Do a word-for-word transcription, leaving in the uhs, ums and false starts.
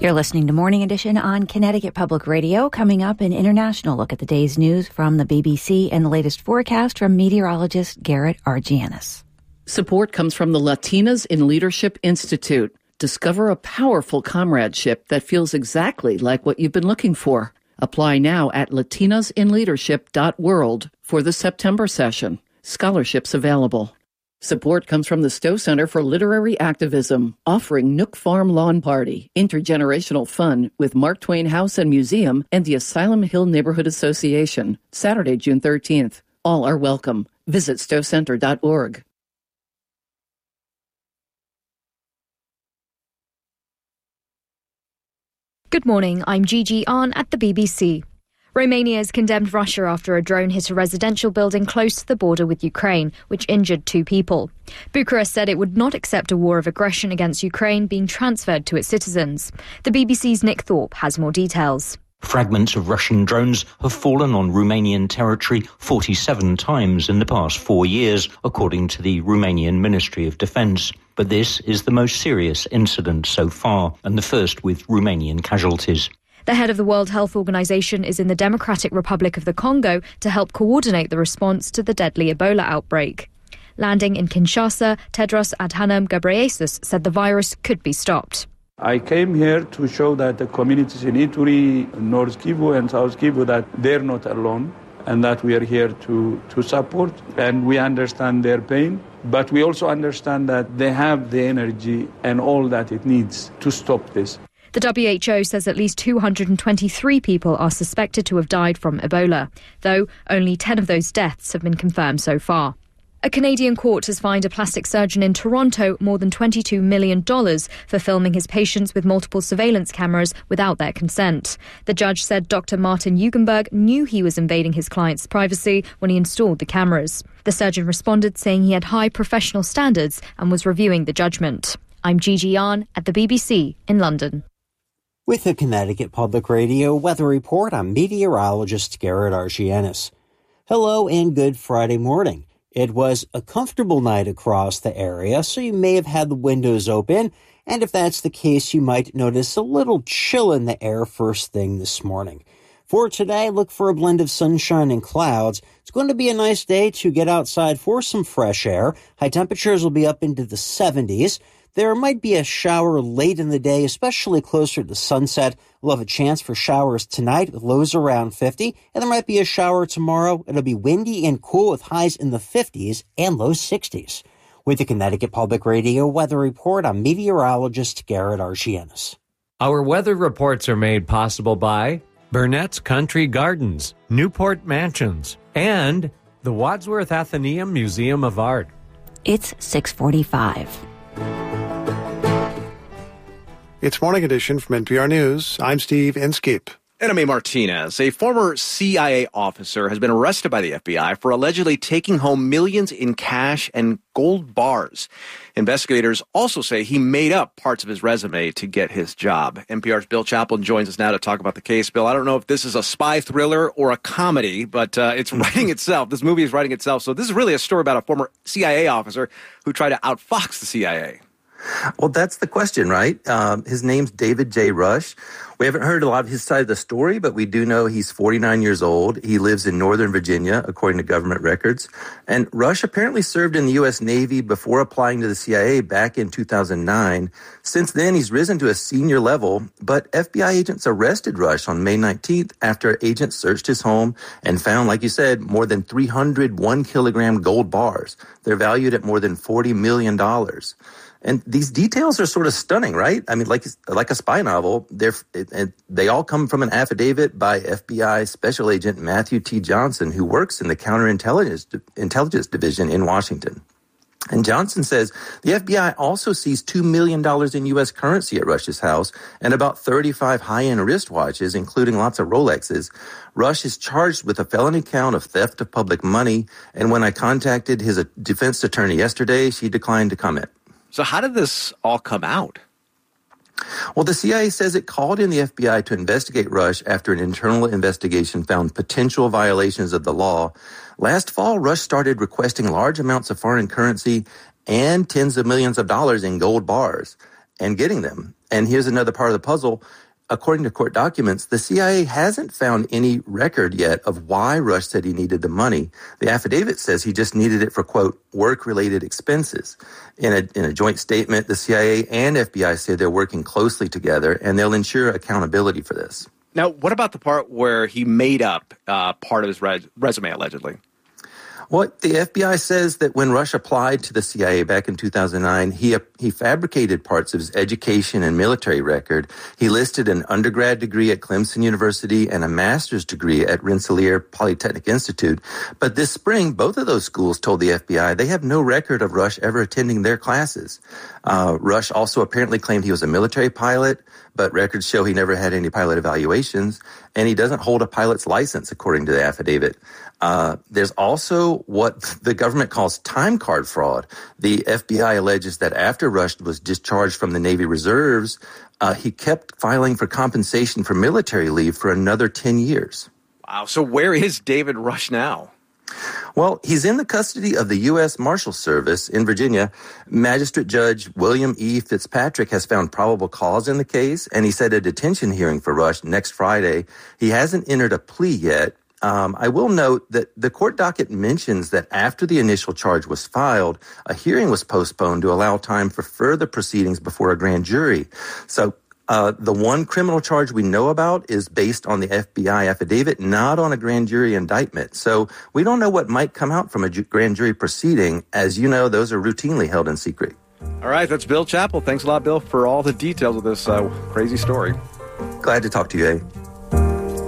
You're listening to Morning Edition on Connecticut Public Radio. Coming up, an international look at the day's news from the B B C and the latest forecast from meteorologist Garrett Argianis. Support comes from the Latinas in Leadership Institute. Discover a powerful comradeship that feels exactly like what you've been looking for. Apply now at latinas in leadership dot world for the September session. Scholarships available. Support comes from the Stowe Center for Literary Activism, offering Nook Farm Lawn Party, intergenerational fun with Mark Twain House and Museum and the Asylum Hill Neighborhood Association, Saturday, June thirteenth. All are welcome. Visit stowe center dot org. Good morning, I'm Gigi Ahn at the B B C. Romania has condemned Russia after a drone hit a residential building close to the border with Ukraine, which injured two people. Bucharest said it would not accept a war of aggression against Ukraine being transferred to its citizens. The B B C's Nick Thorpe has more details. Fragments of Russian drones have fallen on Romanian territory forty-seven times in the past four years, according to the Romanian Ministry of Defence. But this is the most serious incident so far, and the first with Romanian casualties. The head of the World Health Organization is in the Democratic Republic of the Congo to help coordinate the response to the deadly Ebola outbreak. Landing in Kinshasa, Tedros Adhanom Ghebreyesus said the virus could be stopped. I came here to show that the communities in Ituri, North Kivu and South Kivu, that they're not alone and that we are here to, to support, and we understand their pain. But we also understand that they have the energy and all that it needs to stop this. The W H O says at least two hundred twenty-three people are suspected to have died from Ebola, though only ten of those deaths have been confirmed so far. A Canadian court has fined a plastic surgeon in Toronto more than twenty-two million dollars for filming his patients with multiple surveillance cameras without their consent. The judge said Doctor Martin Hugenberg knew he was invading his client's privacy when he installed the cameras. The surgeon responded saying he had high professional standards and was reviewing the judgment. I'm Gigi Ahn at the B B C in London. With the Connecticut Public Radio Weather Report, I'm meteorologist Garrett Argianis. Hello and good Friday morning. It was a comfortable night across the area, so you may have had the windows open, and if that's the case, you might notice a little chill in the air first thing this morning. For today, look for a blend of sunshine and clouds. It's going to be a nice day to get outside for some fresh air. High temperatures will be up into the seventies. There might be a shower late in the day, especially closer to sunset. We'll have a chance for showers tonight with lows around fifty, and there might be a shower tomorrow. It'll be windy and cool with highs in the fifties and low sixties. With the Connecticut Public Radio Weather Report, I'm meteorologist Garrett Argianis. Our weather reports are made possible by Burnett's Country Gardens, Newport Mansions, and the Wadsworth Atheneum Museum of Art. It's six forty-five. It's Morning Edition from N P R News. I'm Steve Inskeep. Enemy Martinez, a former C I A officer, has been arrested by the F B I for allegedly taking home millions in cash and gold bars. Investigators also say he made up parts of his resume to get his job. N P R's Bill Chaplin joins us now to talk about the case. Bill, I don't know if this is a spy thriller or a comedy, but uh, it's writing itself. This movie is writing itself. So this is really a story about a former C I A officer who tried to outfox the C I A. Well, that's the question, right? Um, his name's David J. Rush. We haven't heard a lot of his side of the story, but we do know he's forty-nine years old. He lives in Northern Virginia, according to government records. And Rush apparently served in the U S Navy before applying to the C I A back in two thousand nine. Since then, he's risen to a senior level, but F B I agents arrested Rush on May nineteenth after agents searched his home and found, like you said, more than three hundred one-kilogram gold bars. They're valued at more than forty million dollars. And these details are sort of stunning, right? I mean, like like a spy novel. They're and they all come from an affidavit by F B I Special Agent Matthew T. Johnson, who works in the Counterintelligence Intelligence Division in Washington. And Johnson says the F B I also seized two million dollars in U S currency at Rush's house and about thirty-five high-end wristwatches, including lots of Rolexes. Rush is charged with a felony count of theft of public money. And when I contacted his defense attorney yesterday, she declined to comment. So how did this all come out? Well, the C I A says it called in the F B I to investigate Rush after an internal investigation found potential violations of the law. Last fall, Rush started requesting large amounts of foreign currency and tens of millions of dollars in gold bars. and getting them. And here's another part of the puzzle. According to court documents, the C I A hasn't found any record yet of why Rush said he needed the money. The affidavit says he just needed it for, quote, work-related expenses. In a, in a joint statement, the C I A and F B I say they're working closely together, and they'll ensure accountability for this. Now, what about the part where he made up uh, part of his res- resume, allegedly? Well, the F B I says that when Rush applied to the C I A back in two thousand nine, he he fabricated parts of his education and military record. He listed an undergrad degree at Clemson University and a master's degree at Rensselaer Polytechnic Institute. But this spring, both of those schools told the F B I they have no record of Rush ever attending their classes. Uh, Rush also apparently claimed he was a military pilot, but records show he never had any pilot evaluations, and he doesn't hold a pilot's license, according to the affidavit. Uh, there's also what the government calls time card fraud. The F B I alleges that after Rush was discharged from the Navy Reserves, uh, he kept filing for compensation for military leave for another ten years. Wow. So where is David Rush now? Well, he's in the custody of the U S Marshal Service in Virginia. Magistrate Judge William E. Fitzpatrick has found probable cause in the case, and he set a detention hearing for Rush next Friday. He hasn't entered a plea yet. Um, I will note that the court docket mentions that after the initial charge was filed, a hearing was postponed to allow time for further proceedings before a grand jury. So uh, the one criminal charge we know about is based on the F B I affidavit, not on a grand jury indictment. So we don't know what might come out from a ju- grand jury proceeding. As you know, those are routinely held in secret. All right, that's Bill Chappell. Thanks a lot, Bill, for all the details of this uh, crazy story. Glad to talk to you, A.